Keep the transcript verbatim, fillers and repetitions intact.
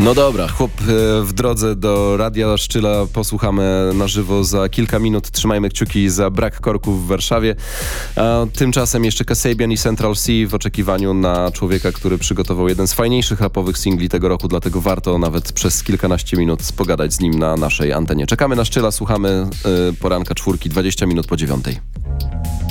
No dobra, chłop w drodze do Radia Szczyla posłuchamy na żywo za kilka minut. Trzymajmy kciuki za brak korków w Warszawie. A tymczasem jeszcze Kasabian i Central C w oczekiwaniu na człowieka, który przygotował jeden z fajniejszych rapowych singli tego roku, dlatego warto nawet przez kilkanaście minut pogadać z nim na naszej antenie. Czekamy na Szczyla, słuchamy y, poranka czwórki, dwadzieścia minut po dziewiątej.